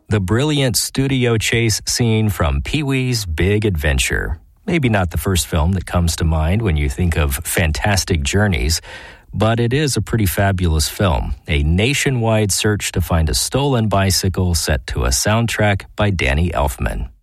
The brilliant studio chase scene from Pee-wee's Big Adventure. Maybe not the first film that comes to mind when you think of Fantastic Journeys, but it is a pretty fabulous film, a nationwide search to find a stolen bicycle set to a soundtrack by Danny Elfman.